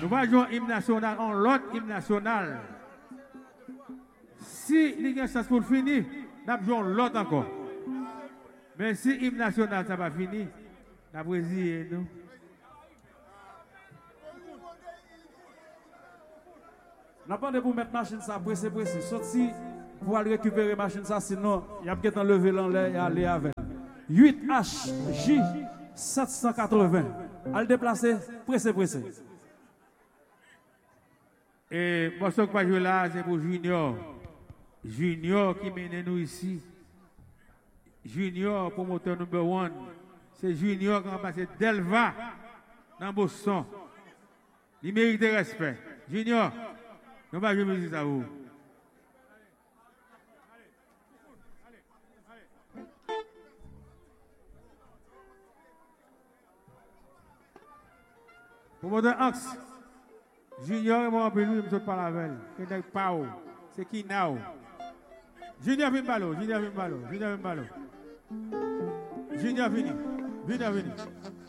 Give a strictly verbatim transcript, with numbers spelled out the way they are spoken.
Nous allons jouer hymne national en l'autre hymne national. Si il y a une chance pour finir, nous allons jouer l'autre encore. Mais si hymne national ça va finir, nous allons résigner nous. N'a pas de pour mettre machine ça pressé pressé. Sorti pour aller récupérer machine ça sinon il y a peut-être enlever l'enlever et aller avec. huit H J sept cent quatre-vingts. Al déplacer pressé pressé. Et moi ce que je joue là c'est pour Junior. Junior qui mène nous ici. Junior promoteur numéro un. C'est Junior qui a passé Delva dans Boston. Il mérite de respect. Junior, nous allons jouer musique à vous. Promoteur Axe. Junior, moi, je ne sais pas la veille. C'est qui now? Junior Vimbalo, Junior Vimbalo, Junior Vimbalo. Junior Vini, Junior Vini.